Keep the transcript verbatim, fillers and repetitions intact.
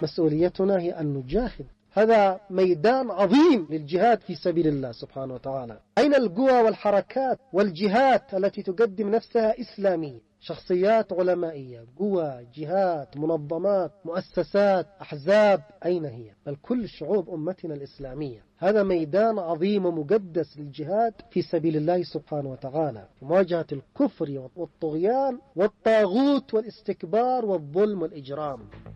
مسؤوليتنا هي أن نجاهد. هذا ميدان عظيم للجهاد في سبيل الله سبحانه وتعالى. أين القوى والحركات والجهات التي تقدم نفسها إسلامية؟ شخصيات علمائية، قوى، جهات، منظمات، مؤسسات، أحزاب، أين هي؟ بل كل شعوب أمتنا الإسلامية. هذا ميدان عظيم ومقدس للجهاد في سبيل الله سبحانه وتعالى في مواجهة الكفر والطغيان والطاغوت والاستكبار والظلم والإجرام.